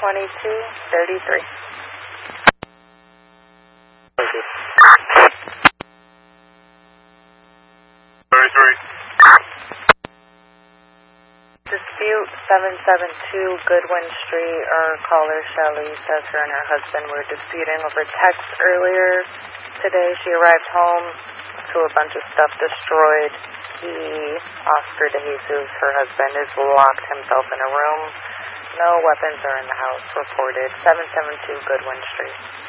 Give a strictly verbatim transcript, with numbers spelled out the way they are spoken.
twenty-two thirty-three. thirty-three. Dispute seven seven two Goodwin Street. Our caller, Shelly, says her and her husband were disputing over text earlier today. She arrived home to a bunch of stuff destroyed. He, Oscar De Jesus, her husband, is locked himself in a room. No weapons are in the house reported. seven seven two Goodwin Street.